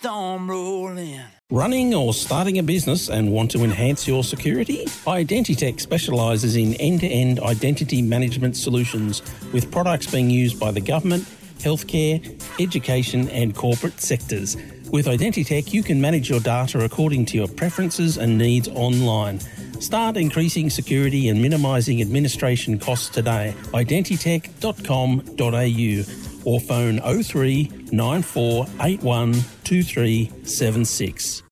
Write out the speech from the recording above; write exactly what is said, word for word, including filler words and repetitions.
storm roll in. Running or starting a business and want to enhance your security? Identitech specialises in end-to-end identity management solutions with products being used by the government, healthcare, education and corporate sectors. With Identitech, you can manage your data according to your preferences and needs online. Start increasing security and minimising administration costs today. identitech dot com dot a u or phone oh three nine four eight one two three seven six.